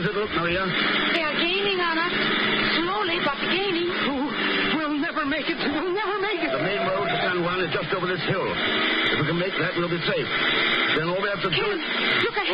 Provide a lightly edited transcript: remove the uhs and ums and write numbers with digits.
does it look, Maria? They are gaining on us. Slowly, but gaining. Oh, we'll never make it. We'll never make it. The main road to San Juan is just over this hill. If we can make that, we'll be safe. Then all we have to do is... Look ahead.